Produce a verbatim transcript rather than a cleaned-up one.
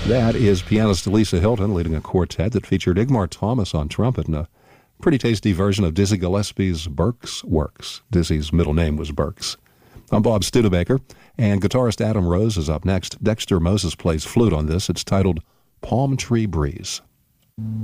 That is pianist Lisa Hilton leading a quartet that featured Igmar Thomas on trumpet and a pretty tasty version of Dizzy Gillespie's Burke's Works. Dizzy's middle name was Burks. I'm Bob Studebaker, and guitarist Adam Rose is up next. Dexter Moses plays flute on this. It's titled Palm Tree Breeze.